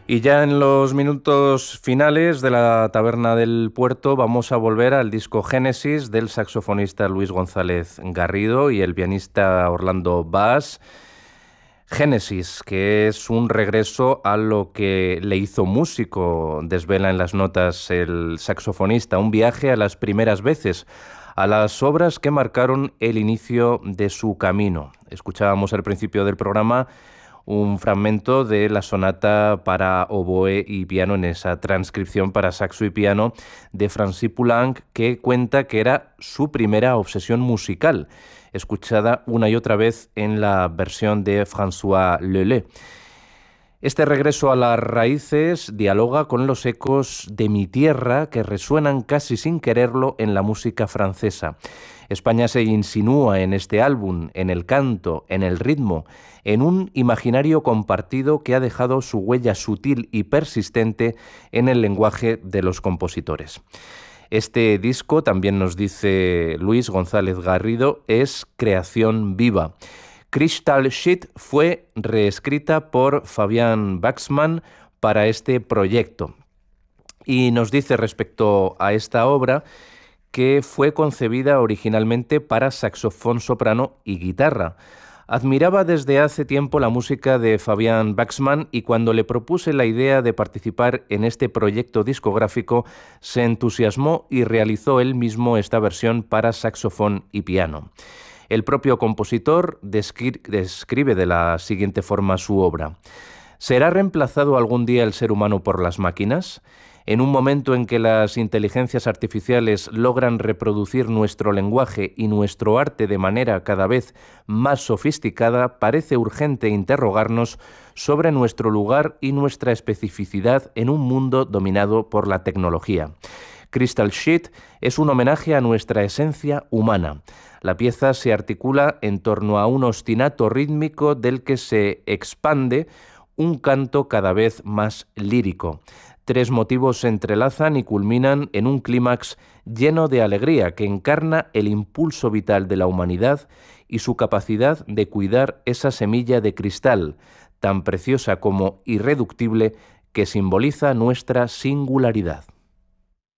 Y ya en los minutos finales de la Taberna del Puerto vamos a volver al disco Génesis del saxofonista Luis González Garrido y el pianista Orlando Bass. Génesis, que es un regreso a lo que le hizo músico, desvela en las notas el saxofonista, un viaje a las primeras veces, a las obras que marcaron el inicio de su camino. Escuchábamos al principio del programa un fragmento de la sonata para oboe y piano en esa transcripción para saxo y piano de Francis Poulenc, que cuenta que era su primera obsesión musical, escuchada una y otra vez en la versión de François Leleux. Este regreso a las raíces dialoga con los ecos de mi tierra que resuenan casi sin quererlo en la música francesa. España se insinúa en este álbum, en el canto, en el ritmo, en un imaginario compartido que ha dejado su huella sutil y persistente en el lenguaje de los compositores. Este disco, también nos dice Luis González Garrido, es creación viva. Crystal Sheet fue reescrita por Fabian Waxman para este proyecto. Y nos dice respecto a esta obra que fue concebida originalmente para saxofón soprano y guitarra. Admiraba desde hace tiempo la música de Fabian Waxman y cuando le propuse la idea de participar en este proyecto discográfico, se entusiasmó y realizó él mismo esta versión para saxofón y piano. El propio compositor describe de la siguiente forma su obra. ¿Será reemplazado algún día el ser humano por las máquinas? En un momento en que las inteligencias artificiales logran reproducir nuestro lenguaje y nuestro arte de manera cada vez más sofisticada, parece urgente interrogarnos sobre nuestro lugar y nuestra especificidad en un mundo dominado por la tecnología. Crystal Sheet es un homenaje a nuestra esencia humana. La pieza se articula en torno a un ostinato rítmico del que se expande un canto cada vez más lírico. Tres motivos se entrelazan y culminan en un clímax lleno de alegría que encarna el impulso vital de la humanidad y su capacidad de cuidar esa semilla de cristal, tan preciosa como irreductible, que simboliza nuestra singularidad.